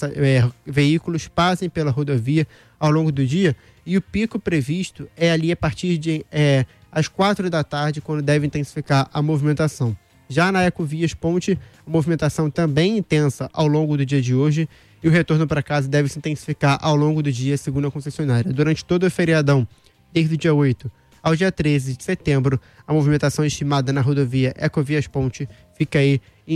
veículos passem pela rodovia ao longo do dia, e o pico previsto é ali a partir de às 4 da tarde, quando deve intensificar a movimentação. Já na Ecovias Ponte, a movimentação também intensa ao longo do dia de hoje, e o retorno para casa deve se intensificar ao longo do dia, segundo a concessionária. Durante todo o feriadão, desde o dia 8 ao dia 13 de setembro, a movimentação estimada na rodovia Ecovias Ponte fica aí em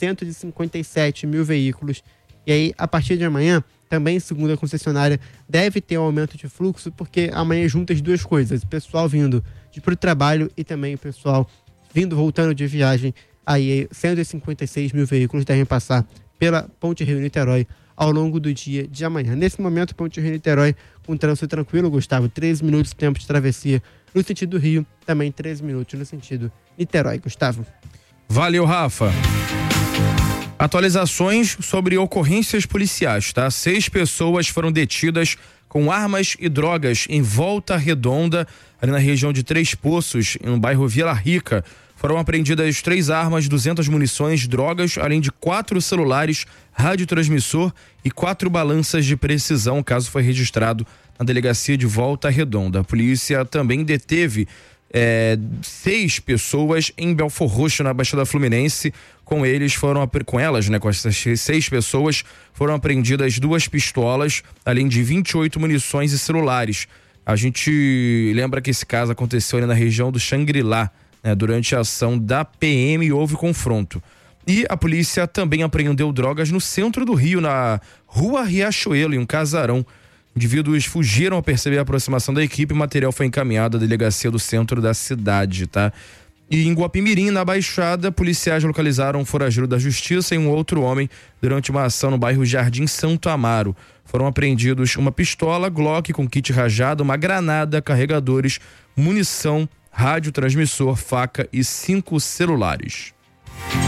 857 mil veículos. E aí, a partir de amanhã, também, segundo a concessionária, deve ter um aumento de fluxo, porque amanhã junta as duas coisas: o pessoal vindo para o trabalho e também o pessoal voltando de viagem. Aí 156 mil veículos devem passar pela Ponte Rio-Niterói ao longo do dia de amanhã. Nesse momento, Ponte Rio-Niterói com trânsito tranquilo, Gustavo, 13 minutos de tempo de travessia no sentido Rio, também 13 minutos no sentido Niterói, Gustavo. Valeu, Rafa. Atualizações sobre ocorrências policiais, tá? 6 pessoas foram detidas com armas e drogas em Volta Redonda, ali na região de Três Poços, no bairro Vila Rica. Foram apreendidas 3 armas, 200 munições, drogas, além de 4 celulares, radiotransmissor e 4 balanças de precisão. O caso foi registrado na delegacia de Volta Redonda. A polícia também deteve 6 pessoas em Belfor Roxo, na Baixada Fluminense. Com essas 6 pessoas, foram apreendidas 2 pistolas, além de 28 munições e celulares. A gente lembra que esse caso aconteceu ali na região do Xangri-Lá, né? Durante a ação da PM houve confronto. E a polícia também apreendeu drogas no centro do Rio, na Rua Riachuelo, em um casarão. Indivíduos fugiram ao perceber a aproximação da equipe. O material foi encaminhado à delegacia do centro da cidade, tá? E em Guapimirim, na Baixada, policiais localizaram um foragido da justiça e um outro homem durante uma ação no bairro Jardim Santo Amaro. Foram apreendidos uma pistola Glock com kit rajado, uma granada, carregadores, munição, radiotransmissor, faca e 5 celulares.